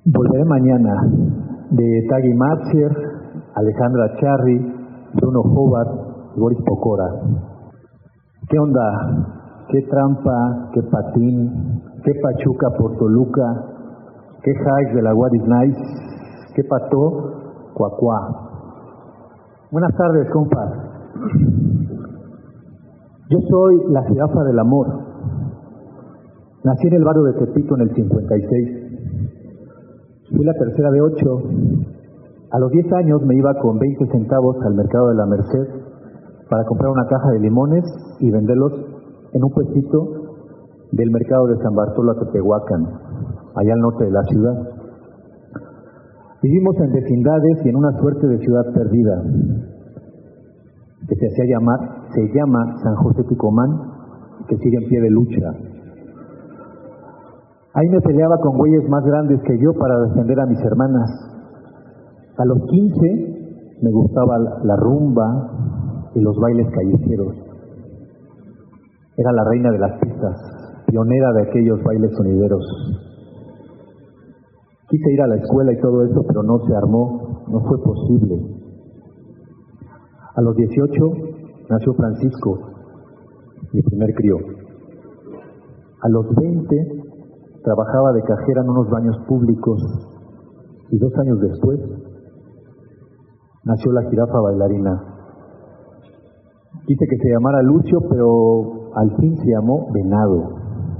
Volveré mañana, de Tagui Matzer, Alejandra Charri, Bruno Hobart y Boris Pokora. ¿Qué onda? ¿Qué trampa? ¿Qué patín? ¿Qué Pachuca por Toluca? ¿Qué hikes de la What is Nice? ¿Qué pató? Cuacuá. Buenas tardes, compas. Yo soy la jirafa del amor. Nací en el barrio de Tepito en el 56. Fui la tercera de 8. A los 10 años me iba con 20 centavos al mercado de la Merced para comprar una caja de limones y venderlos en un puestito del mercado de San Bartolo a Tepehuacán, allá al norte de la ciudad. Vivimos en vecindades y en una suerte de ciudad perdida, que se llama San José Ticomán, que sigue en pie de lucha. Ahí me peleaba con güeyes más grandes que yo para defender a mis hermanas. A los 15 me gustaba la rumba y los bailes callejeros. Era la reina de las pistas, pionera de aquellos bailes sonideros. Quise ir a la escuela y todo eso, pero no se armó, no fue posible. A los 18 nació Francisco, mi primer crío. A los 20 trabajaba de cajera en unos baños públicos y 2 años después nació la jirafa bailarina. Quise que se llamara Lucio, pero al fin se llamó Venado.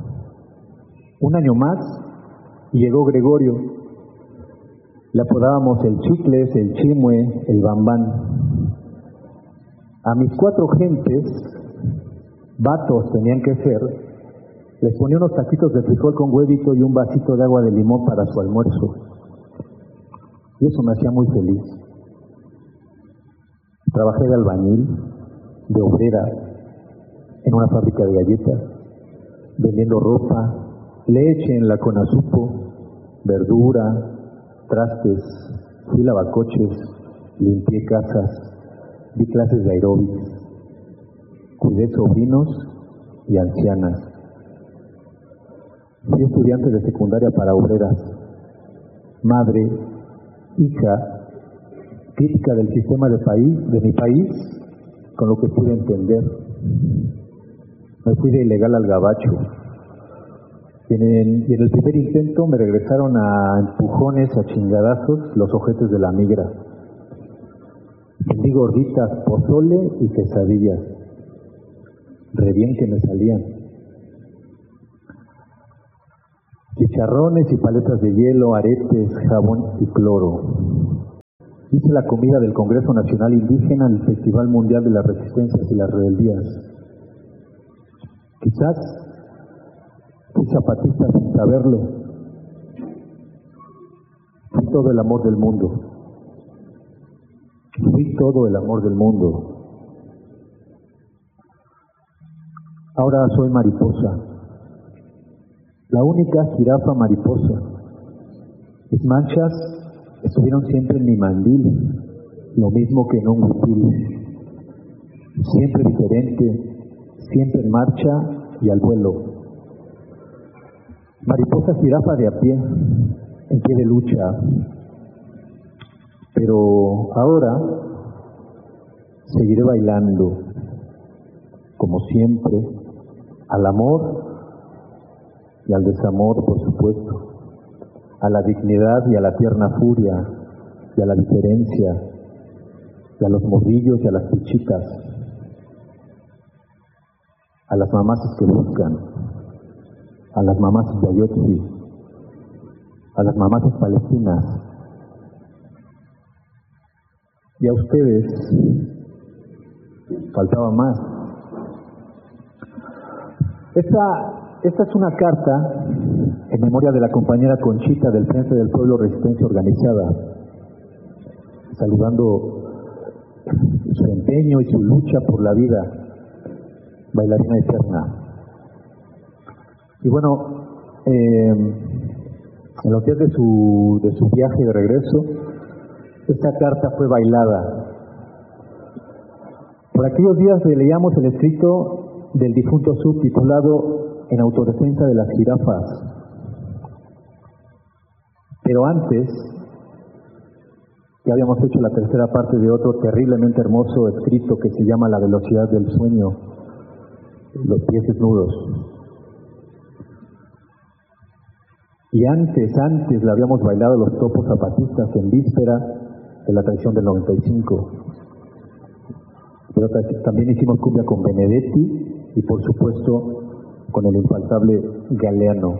1 año más y llegó Gregorio. Le apodábamos el Chicles, el Chimue, el Bambán. A mis 4 gentes, vatos tenían que ser, les ponía unos taquitos de frijol con huevito y un vasito de agua de limón para su almuerzo. Y eso me hacía muy feliz. Trabajé de albañil, de obrera, en una fábrica de galletas, vendiendo ropa, leche en la Conazupo, verdura, trastes, fui lavacoches, limpié casas, di clases de aeróbics, cuidé sobrinos y ancianas. Fui estudiante de secundaria para obreras, madre, hija, crítica del sistema de mi país, con lo que pude entender. Me fui de ilegal al gabacho. Y en el primer intento me regresaron a empujones, a chingadazos, los ojetes de la migra. Vendí gorditas, pozole y quesadillas. Re bien que me salían. Chicharrones y paletas de hielo, aretes, jabón y cloro. Hice la comida del Congreso Nacional Indígena en el Festival Mundial de las Resistencias y las Rebeldías. Quizás fui zapatista sin saberlo. Fui todo el amor del mundo. Fui todo el amor del mundo. Ahora soy mariposa. La única jirafa mariposa. Mis manchas estuvieron siempre en mi mandil, lo mismo que en un huipil. Siempre diferente, siempre en marcha y al vuelo. Mariposa jirafa de a pie, en pie de lucha. Pero ahora seguiré bailando, como siempre, al amor y al desamor, por supuesto, a la dignidad y a la tierna furia, y a la diferencia, y a los morrillos y a las pichitas, a las mamás que buscan, a las mamás de Ayotzi, a las mamás palestinas, y a ustedes. Faltaba más. Esta es una carta en memoria de la compañera Conchita del Frente del Pueblo Resistencia Organizada, saludando su empeño y su lucha por la vida, bailarina eterna. Y bueno, en los días de su viaje de regreso, esta carta fue bailada. Por aquellos días leíamos el escrito del difunto subtitulado En autodefensa de las jirafas. Pero antes, ya habíamos hecho la tercera parte de otro terriblemente hermoso escrito que se llama La velocidad del sueño, los pies desnudos. Y antes le habíamos bailado los topos zapatistas en víspera de la traición del 95. Pero también hicimos cumbia con Benedetti y por supuesto con el infaltable Galeano.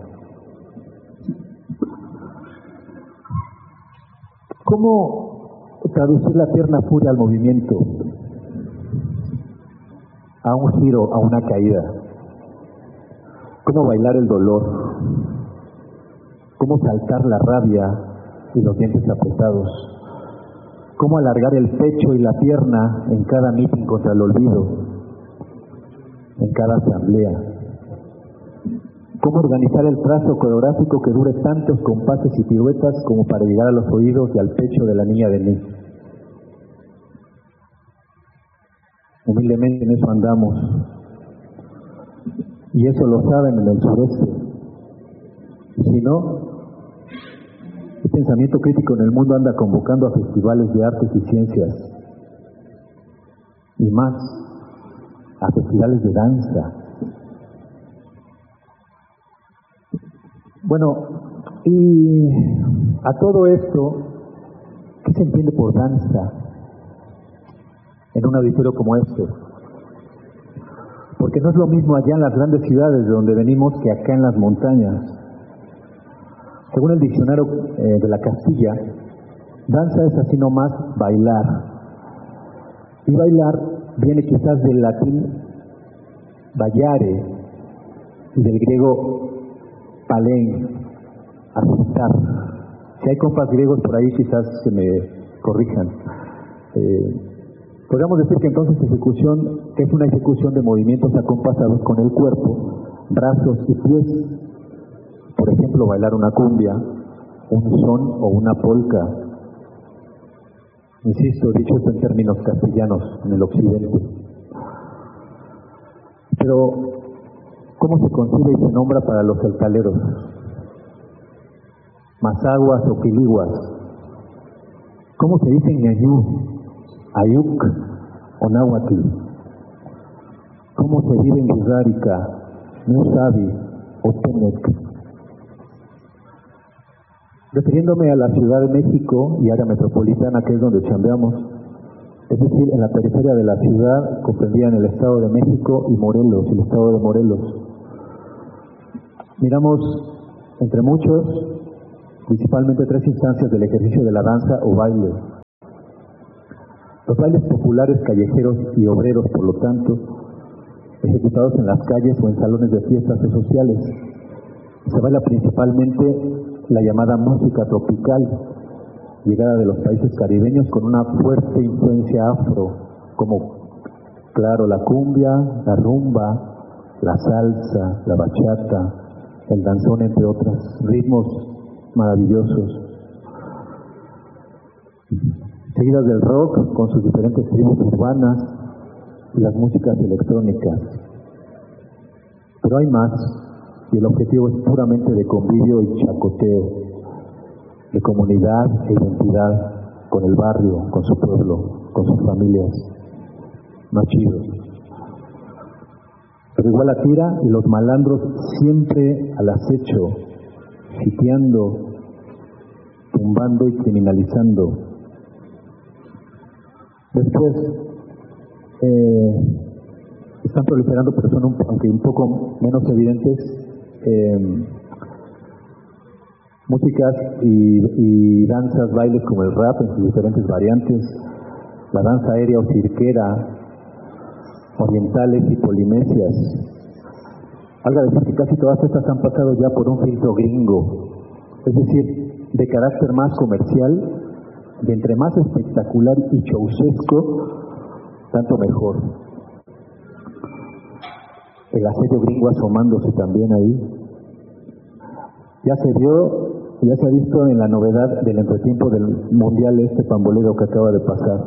¿Cómo traducir la tierna furia al movimiento? A un giro, a una caída. ¿Cómo bailar el dolor? ¿Cómo saltar la rabia y los dientes apretados? ¿Cómo alargar el pecho y la pierna en cada mitin contra el olvido? En cada asamblea. ¿Cómo organizar el trazo coreográfico que dure tantos compases y piruetas como para llegar a los oídos y al pecho de la niña de mí? Humildemente en eso andamos. Y eso lo saben en el sureste. Y si no, el pensamiento crítico en el mundo anda convocando a festivales de artes y ciencias. Y más, a festivales de danza. Bueno, y a todo esto, ¿qué se entiende por danza en un auditorio como este? Porque no es lo mismo allá en las grandes ciudades de donde venimos que acá en las montañas. Según el diccionario de la Castilla, danza es así nomás bailar. Y bailar viene quizás del latín ballare y del griego palein, agitar. Si hay compas griegos por ahí, quizás se me corrijan. Podríamos decir que entonces ejecución es una ejecución de movimientos acompasados con el cuerpo, brazos y pies. Por ejemplo, bailar una cumbia, un son o una polca. Insisto, dicho esto en términos castellanos, en el occidente. Pero, ¿cómo se concibe y se nombra para los alcaleros? Mazaguas o quiliguas. ¿Cómo se dice ñañú, ayuc o náhuatl? ¿Cómo se vive en Yuzárica, Nusabi o Tenec? Refiriéndome a la Ciudad de México y área metropolitana, que es donde chambeamos, es decir, en la periferia de la ciudad, comprendida en el Estado de México y Morelos, el Estado de Morelos. Miramos, entre muchos, principalmente tres instancias del ejercicio de la danza o baile. Los bailes populares, callejeros y obreros, por lo tanto, ejecutados en las calles o en salones de fiestas o sociales. Se baila principalmente la llamada música tropical, llegada de los países caribeños con una fuerte influencia afro, como, claro, la cumbia, la rumba, la salsa, la bachata, el danzón, entre otros ritmos maravillosos. Seguidas del rock, con sus diferentes tribus urbanas y las músicas electrónicas. Pero hay más, y el objetivo es puramente de convivio y chacoteo, de comunidad e identidad con el barrio, con su pueblo, con sus familias. Más chidos. Pero igual la tira y los malandros siempre al acecho, sitiando, tumbando y criminalizando. Después, están proliferando, pero son aunque un poco menos evidentes, músicas y danzas, bailes como el rap en sus diferentes variantes, la danza aérea o cirquera, orientales y polinesias. Valga decir que casi todas estas han pasado ya por un filtro gringo, es decir, de carácter más comercial, de entre más espectacular y showcesco, tanto mejor. El asedio gringo asomándose también ahí. Ya se ha visto en la novedad del entretiempo del mundial este pambolero que acaba de pasar.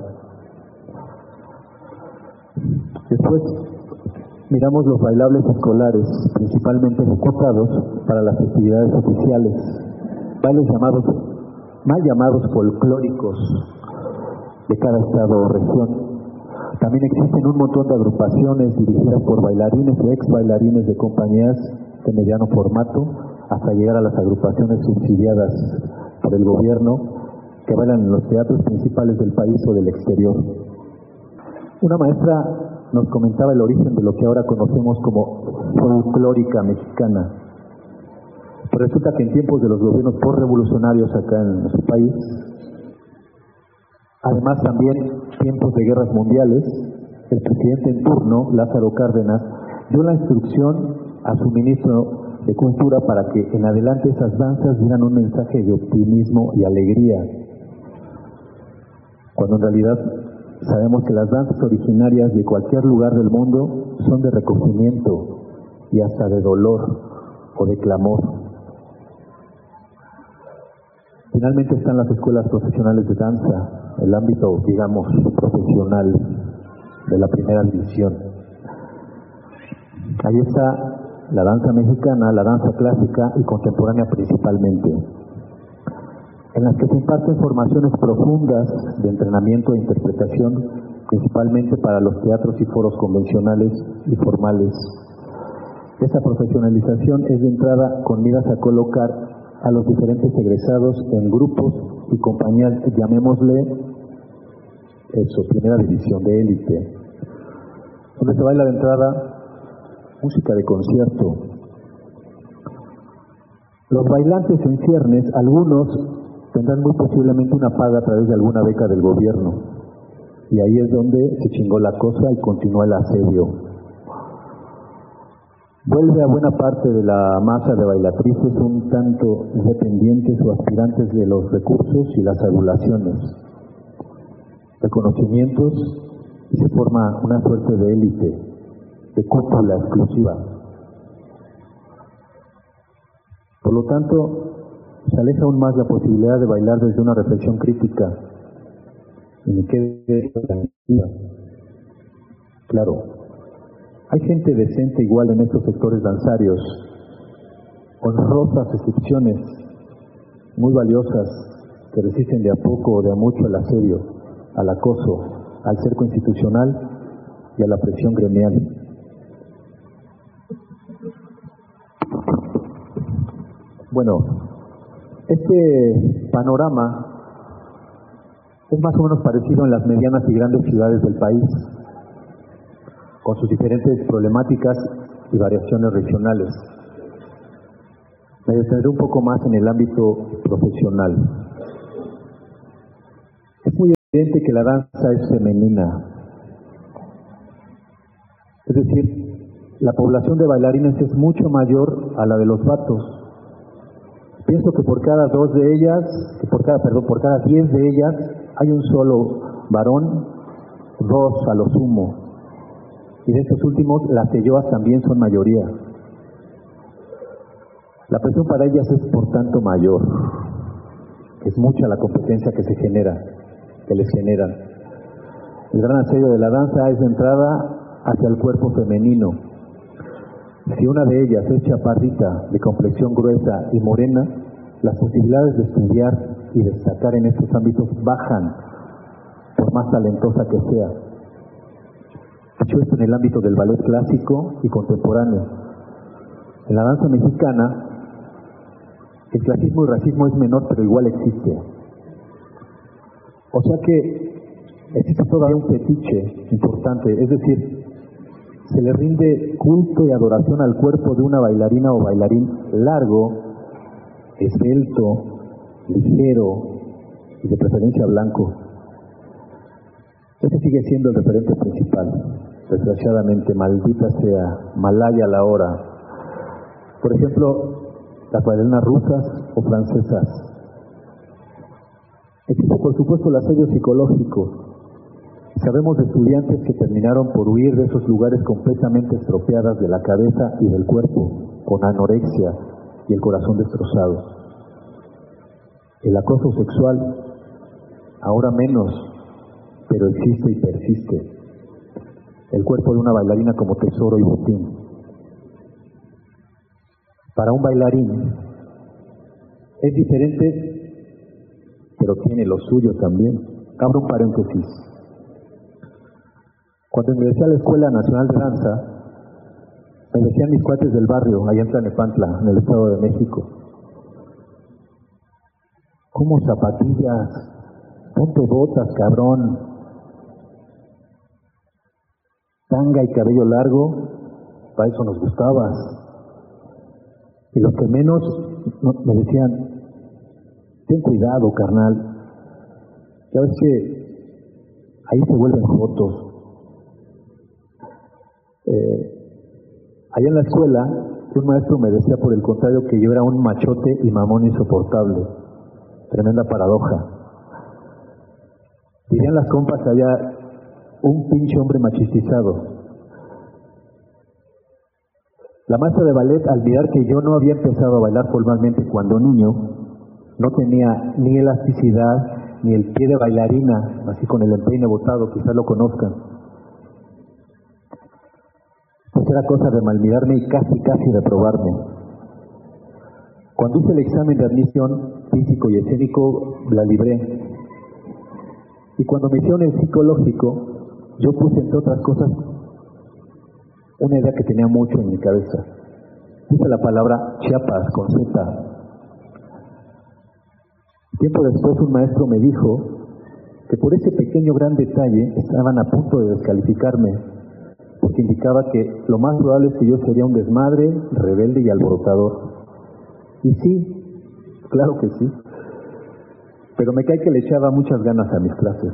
Después miramos los bailables escolares, principalmente ejecutados para las festividades oficiales, bailes llamados mal llamados folclóricos de cada estado o región. También existen un montón de agrupaciones dirigidas por bailarines o ex bailarines de compañías de mediano formato, hasta llegar a las agrupaciones subsidiadas por el gobierno que bailan en los teatros principales del país o del exterior. Una maestra nos comentaba el origen de lo que ahora conocemos como folclórica mexicana. Pero resulta que en tiempos de los gobiernos postrevolucionarios acá en su país, además también tiempos de guerras mundiales, el presidente en turno, Lázaro Cárdenas, dio la instrucción a su ministro de Cultura para que en adelante esas danzas dieran un mensaje de optimismo y alegría, cuando en realidad sabemos que las danzas originarias de cualquier lugar del mundo son de recogimiento y hasta de dolor o de clamor. Finalmente están las escuelas profesionales de danza, el ámbito, digamos, profesional de la primera división. Ahí está la danza mexicana, la danza clásica y contemporánea principalmente, en las que se imparten formaciones profundas de entrenamiento e interpretación, principalmente para los teatros y foros convencionales y formales. Esa profesionalización es de entrada con miras a colocar a los diferentes egresados en grupos y compañías, llamémosle eso, primera división de élite, donde se baila de entrada música de concierto. Los bailantes en ciernes, algunos tendrán muy posiblemente una paga a través de alguna beca del gobierno, y ahí es donde se chingó la cosa y continúa el asedio. Vuelve a buena parte de la masa de bailatrices un tanto dependientes o aspirantes de los recursos y las adulaciones, reconocimientos, y se forma una suerte de élite, de cúpula exclusiva. Por lo tanto, se aleja aún más la posibilidad de bailar desde una reflexión crítica y me quede tranquila. Claro, hay gente decente igual en estos sectores danzarios, honrosas excepciones muy valiosas que resisten de a poco o de a mucho al asedio, al acoso, al cerco institucional y a la presión gremial. Bueno, este panorama es más o menos parecido en las medianas y grandes ciudades del país, con sus diferentes problemáticas y variaciones regionales. Me detendré un poco más en el ámbito profesional. Es muy evidente que la danza es femenina, es decir, la población de bailarines es mucho mayor a la de los vatos. Pienso que por cada 2 de ellas, por cada 10 de ellas, hay un solo varón, 2 a lo sumo. Y de estos últimos, las selloas también son mayoría. La presión para ellas es por tanto mayor. Es mucha la competencia que les generan. El gran asedio de la danza es de entrada hacia el cuerpo femenino. Si una de ellas es chaparrita, de complexión gruesa y morena, las posibilidades de estudiar y destacar en estos ámbitos bajan, por más talentosa que sea. Hecho esto en el ámbito del ballet clásico y contemporáneo. En la danza mexicana, el clasismo y racismo es menor, pero igual existe. O sea que existe todavía un fetiche importante, es decir, se le rinde culto y adoración al cuerpo de una bailarina o bailarín largo, esbelto, ligero y de preferencia blanco. Este sigue siendo el referente principal. Desgraciadamente, maldita sea, malaya la hora. Por ejemplo, las bailarinas rusas o francesas. Existe, por supuesto, el asedio psicológico. Sabemos de estudiantes que terminaron por huir de esos lugares completamente estropeadas de la cabeza y del cuerpo, con anorexia y el corazón destrozado. El acoso sexual, ahora menos, pero existe y persiste. El cuerpo de una bailarina como tesoro y botín. Para un bailarín es diferente pero tiene lo suyo también. Abro un paréntesis. Cuando ingresé a la Escuela Nacional de Danza, me decían mis cuates del barrio, allá en Tlalnepantla, en el Estado de México: ¿cómo zapatillas? Ponte botas, cabrón. Tanga y cabello largo, para eso nos gustabas. Y los que menos me decían: ten cuidado, carnal. Ya ves que ahí se vuelven jotos. Allá en la escuela, un maestro me decía, por el contrario, que yo era un machote y mamón insoportable. Tremenda paradoja. Dirían las compas allá, un pinche hombre machistizado. La maestra de ballet, al mirar que yo no había empezado a bailar formalmente cuando niño, no tenía ni elasticidad ni el pie de bailarina, así con el empeine botado, quizás lo conozcan. Pues era cosa de malmirarme y casi reprobarme. Cuando hice el examen de admisión físico y escénico, la libré. Y cuando me hicieron el psicológico, yo puse, entre otras cosas, una idea que tenía mucho en mi cabeza. Puse la palabra Chiapas con Z. Tiempo después un maestro me dijo que por ese pequeño gran detalle estaban a punto de descalificarme, porque indicaba que lo más probable es que yo sería un desmadre, rebelde y alborotador. Y sí, claro que sí, pero me cae que le echaba muchas ganas a mis clases.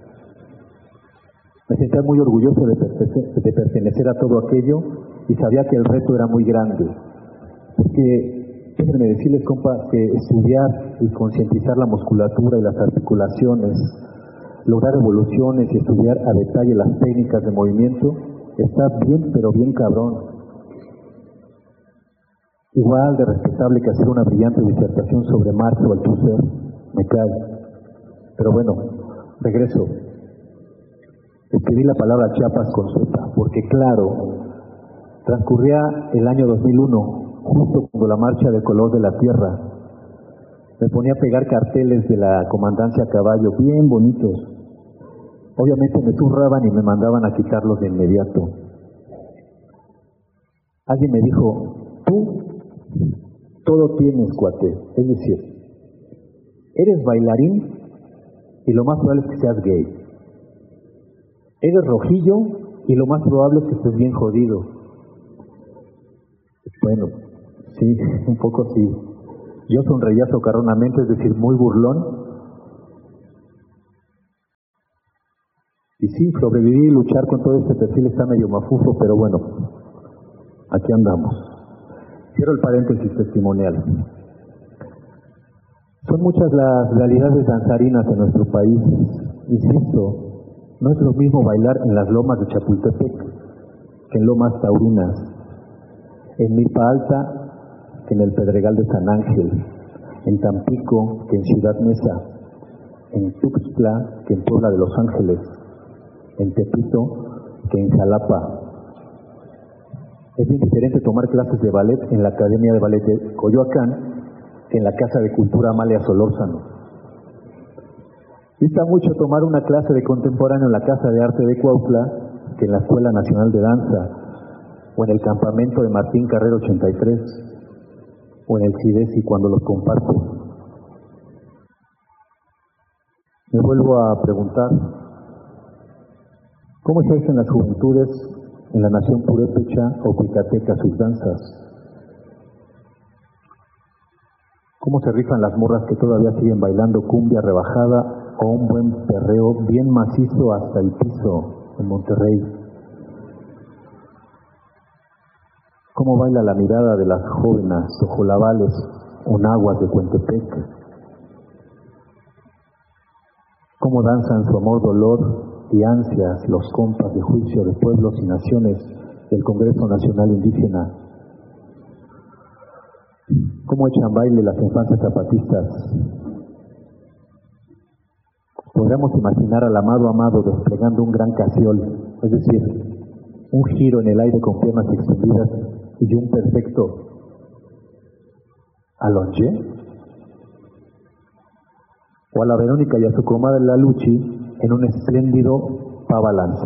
Me sentía muy orgulloso de pertenecer a todo aquello y sabía que el reto era muy grande, porque déjenme decirles, compas, que estudiar y concientizar la musculatura y las articulaciones, lograr evoluciones y estudiar a detalle las técnicas de movimiento, está bien, pero bien cabrón. Igual de respetable que hacer una brillante disertación sobre Marx o Althusser, me cae. Pero bueno, regreso. Escribí la palabra Chiapas con Z, porque claro, transcurría el año 2001, justo cuando la marcha del color de la tierra. Me ponía a pegar carteles de la comandancia a caballo, bien bonitos. Obviamente me zurraban y me mandaban a quitarlos de inmediato. Alguien me dijo: tú todo tienes, cuate. Es decir, eres bailarín y lo más probable es que seas gay. Eres rojillo y lo más probable es que estés bien jodido. Bueno, sí, un poco sí. Yo sonreía socarronamente, es decir, muy burlón. Y sí, sobrevivir y luchar con todo este perfil está medio mafufo, pero bueno, aquí andamos. Cierro el paréntesis testimonial. Son muchas las realidades danzarinas en nuestro país. Insisto, no es lo mismo bailar en las lomas de Chapultepec que en lomas taurinas, en Milpa Alta que en el Pedregal de San Ángel, en Tampico que en Ciudad Mesa, en Tuxtla que en Puebla de Los Ángeles, en Tepito que en Jalapa. Es bien diferente tomar clases de ballet en la Academia de Ballet de Coyoacán que en la Casa de Cultura Amalia Solórzano. Dista mucho tomar una clase de contemporáneo en la Casa de Arte de Cuautla que en la Escuela Nacional de Danza, o en el campamento de Martín Carrero 83, o en el CIDESI cuando los comparto. Me vuelvo a preguntar, ¿cómo ejercen las juventudes en la nación purépecha o cuicateca sus danzas? ¿Cómo se rifan las morras que todavía siguen bailando cumbia rebajada o un buen perreo bien macizo hasta el piso en Monterrey? ¿Cómo baila la mirada de las jóvenes ojolabales o nahuas de Cuentepec? ¿Cómo danzan su amor, dolor y ansias los compas de juicio de pueblos y naciones del Congreso Nacional Indígena? ¿Cómo echan baile las infancias zapatistas? Podríamos imaginar al amado desplegando un gran casiol, es decir, un giro en el aire con piernas extendidas y un perfecto allongé. o a la Verónica y a su comadre la Luchi en un espléndido pabalance.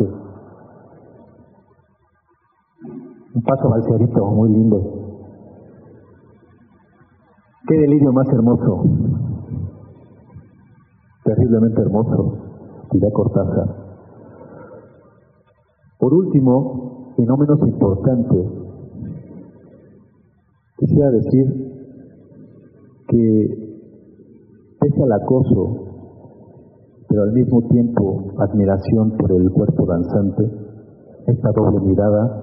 Un paso balseadito muy lindo. Qué delirio más hermoso, terriblemente hermoso, dirá Cortázar. Por último, y no menos importante, quisiera decir que pese al acoso, pero al mismo tiempo admiración por el cuerpo danzante, esta doble mirada,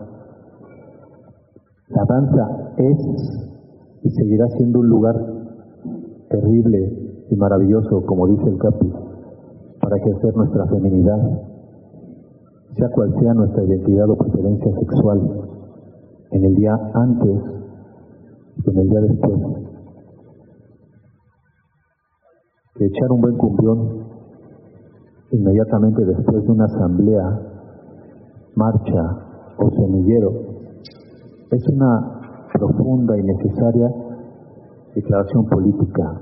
la danza es y seguirá siendo un lugar terrible y maravilloso, como dice el Capi, para ejercer nuestra feminidad, sea cual sea nuestra identidad o preferencia sexual, en el día antes y en el día después. Que echar un buen cumbión inmediatamente después de una asamblea, marcha o semillero es una profunda y necesaria declaración política